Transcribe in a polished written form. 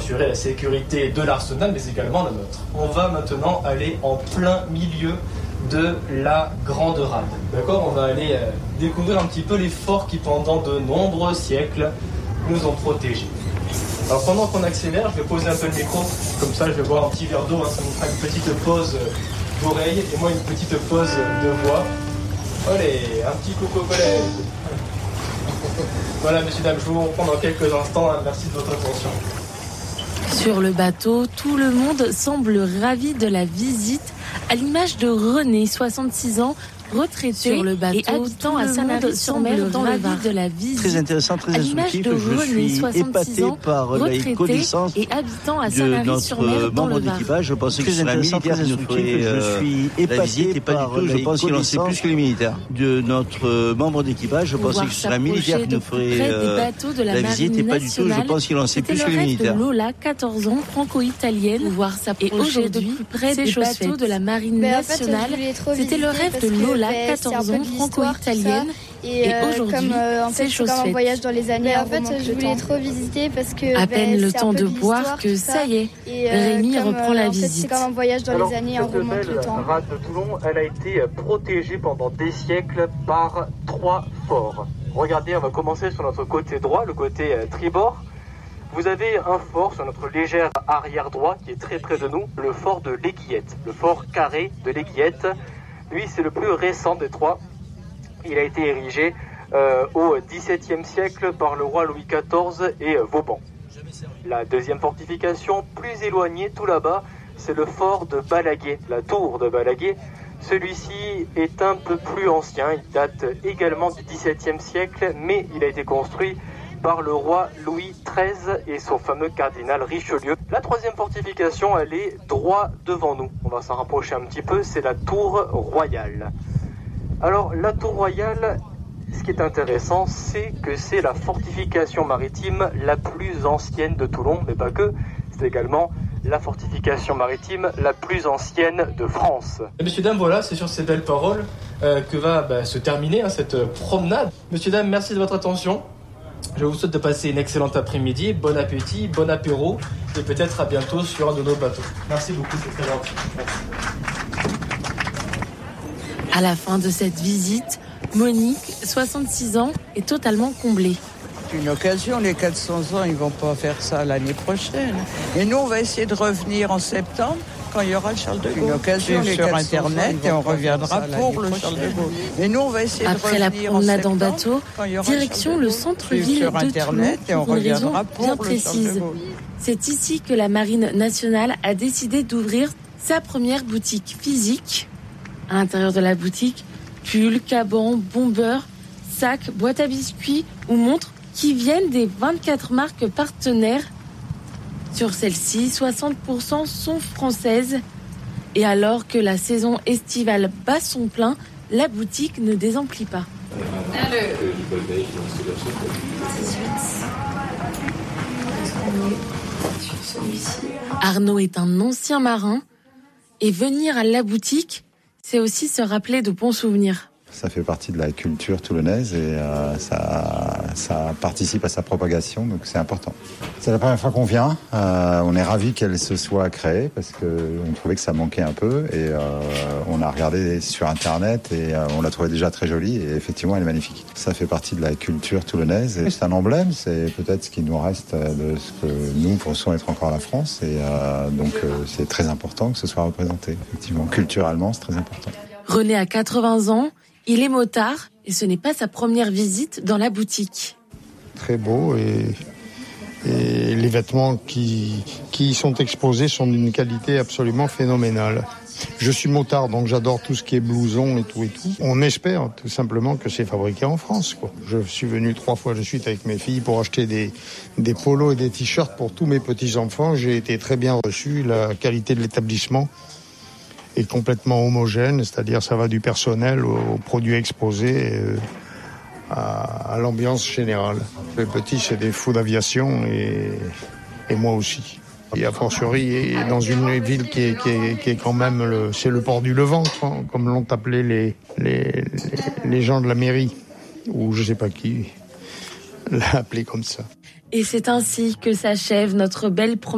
assurer la sécurité de l'arsenal, mais également la nôtre. On va maintenant aller en plein milieu de la Grande Rade. D'accord ? On va aller découvrir un petit peu les forts qui, pendant de nombreux siècles, nous ont protégés. Alors pendant qu'on accélère, je vais poser un peu le micro, comme ça je vais boire un petit verre d'eau, ça me fera une petite pause d'oreille et moi une petite pause de voix. Allez, un petit coucou au collège. Voilà, messieurs, dames, je vous reprends dans quelques instants. Merci de votre attention. Sur le bateau, tout le monde semble ravi de la visite, à l'image de René, 66 ans, retraité sur le bateau, et habitant à Sanary-sur-Mer dans le Var. De la visite. Très intéressant, très instructif. Je suis épaté par la connaissance de notre membre d'équipage. Je pensais que c'était un militaire qui nous ferait la visite et pas du tout. Je pense qu'il en sait plus que les militaires. De notre membre d'équipage, je pensais que c'était un militaire qui nous ferait la visite et pas du tout. Je pense qu'il en sait plus que les militaires. De Lola, 14 ans, franco-italienne, voir s'approcher de plus près des bateaux de la marine nationale. C'était le rêve de Lola. 14 ans, franco-italienne, et aujourd'hui, c'est chose faite. Un voyage dans les années. En fait, je voulais trop visiter parce que à peine le temps de boire que ça y est, Rémi reprend la visite. C'est comme un voyage dans les années, on remonte le temps. La rade de Toulon, elle a été protégée pendant des siècles par 3 forts. Regardez, on va commencer sur notre côté droit, le côté tribord. Vous avez un fort sur notre légère arrière droit qui est très près de nous, le fort de l'Aiguillette, le fort carré de l'Aiguillette. Lui, c'est le plus récent des 3. Il a été érigé au XVIIe siècle par le roi Louis XIV et Vauban. La deuxième fortification, plus éloignée, tout là-bas, c'est le fort de Balaguer, la tour de Balaguer. Celui-ci est un peu plus ancien, il date également du XVIIe siècle, mais il a été construit par le roi Louis XIII et son fameux cardinal Richelieu. La troisième fortification, elle est droit devant nous. On va s'en rapprocher un petit peu, c'est la tour royale. Alors, la tour royale, ce qui est intéressant, c'est que c'est la fortification maritime la plus ancienne de Toulon, mais pas que, c'est également la fortification maritime la plus ancienne de France. Et messieurs, dames, voilà, c'est sur ces belles paroles que va se terminer cette promenade. Messieurs, dames, merci de votre attention. Je vous souhaite de passer une excellente après-midi, bon appétit, bon apéro et peut-être à bientôt sur un de nos bateaux. Merci beaucoup, c'est très gentil. Merci. À la fin de cette visite, Monique, 66 ans, est totalement comblée. C'est une occasion, les 400 ans, ils ne vont pas faire ça l'année prochaine. Et nous, on va essayer de revenir en septembre quand il y aura le Charles de Gaulle. Une occasion sur Internet et on reviendra pour le Charles de Gaulle. Et nous, on va essayer après la promenade en bateau, direction le centre-ville de Toulon pour une raison bien précise. C'est ici que la Marine nationale a décidé d'ouvrir sa première boutique physique. À l'intérieur de la boutique, pulls, cabans, bombeurs, sacs, boîtes à biscuits ou montres qui viennent des 24 marques partenaires. Sur celles-ci, 60% sont françaises. Et alors que la saison estivale bat son plein, la boutique ne désemplit pas. Arnaud est un ancien marin. Et venir à la boutique, c'est aussi se rappeler de bons souvenirs. Ça fait partie de la culture toulonnaise et ça participe à sa propagation, donc c'est important. C'est la première fois qu'on vient. On est ravis qu'elle se soit créée parce qu'on trouvait que ça manquait un peu et on a regardé sur Internet et on l'a trouvée déjà très jolie et effectivement elle est magnifique. Ça fait partie de la culture toulonnaise et c'est un emblème, c'est peut-être ce qui nous reste de ce que nous pensons être encore la France et donc c'est très important que ce soit représenté. Effectivement, culturellement c'est très important. René a 80 ans. Il est motard et ce n'est pas sa première visite dans la boutique. Très beau et les vêtements qui y sont exposés sont d'une qualité absolument phénoménale. Je suis motard donc j'adore tout ce qui est blouson et tout. On espère tout simplement que c'est fabriqué en France, quoi. Je suis venu 3 fois de suite avec mes filles pour acheter des polos et des t-shirts pour tous mes petits-enfants. J'ai été très bien reçu, la qualité de l'établissement est complètement homogène, c'est-à-dire ça va du personnel aux produits exposés à l'ambiance générale. Les petits, c'est des fous d'aviation et moi aussi. Et a fortiori, dans une ville qui est quand même c'est le port du Levant, comme l'ont appelé les gens de la mairie, ou je sais pas qui l'a appelé comme ça. Et c'est ainsi que s'achève notre belle promenade.